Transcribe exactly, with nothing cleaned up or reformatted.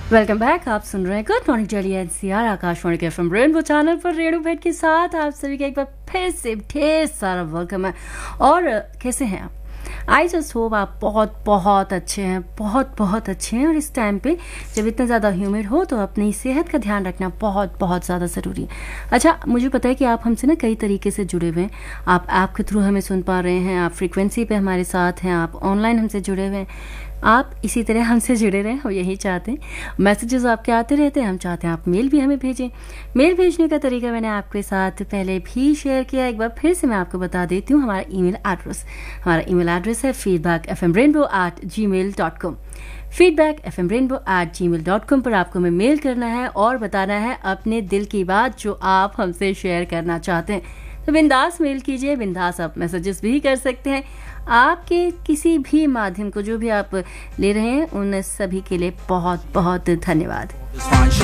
Welcome back. आप सुन रहे हैं good morning daily NCR Akashvani के एफएम रेनबो चैनल पर रेणु भेट के साथ आप सभी का एक बार फिर से ढेर सारा वेलकम है। और कैसे हैं आप? आई जस्ट होप आप बहुत बहुत अच्छे हैं, बहुत बहुत अच्छे हैं। और इस टाइम पे जब इतना ज़्यादा ह्यूमिड हो तो अपनी सेहत का ध्यान रखना बहुत बहुत ज़्यादा ज़रूरी है। अच्छा, मुझे पता है कि आप हमसे ना कई तरीके से जुड़े हुए हैं। आप ऐप के थ्रू हमें सुन पा रहे हैं, आप फ्रीक्वेंसी पे हमारे साथ हैं, आप ऑनलाइन हमसे जुड़े हुए हैं। आप इसी तरह हमसे जुड़े रहें, हम यही चाहते हैं। मैसेजेस आपके आते रहते हैं, हम चाहते हैं आप मेल भी हमें भेजें। मेल भेजने का तरीका मैंने आपके साथ पहले भी शेयर किया, एक बार फिर से मैं आपको बता देती हूँ। हमारा ईमेल एड्रेस हमारा ईमेल एड्रेस है feedback F M rainbow eight जी mail dot com. Feedback F M rainbow eight जी मेल डॉट कॉम पर आपको हमें मेल करना है और बताना है अपने दिल की बात जो आप हमसे शेयर करना चाहते हैं। तो बिंदास मेल कीजिए, बिंदास आप मैसेजेस भी कर सकते हैं। आपके किसी भी माध्यम को जो भी आप ले रहे हैं उन सभी के लिए बहुत बहुत धन्यवाद।